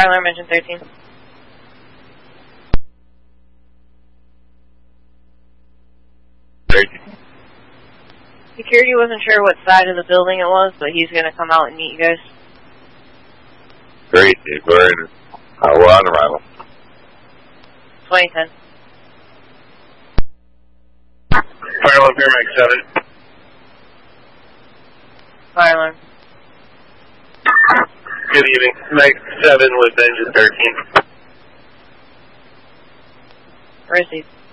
Fire alarm engine 13. Security wasn't sure what side of the building it was, but he's going to come out and meet you guys. Great, dude. We're on arrival. 2010. Fire alarm, Max 7. Fire alarm. Good evening. Max 7 with engine 13. Where is he?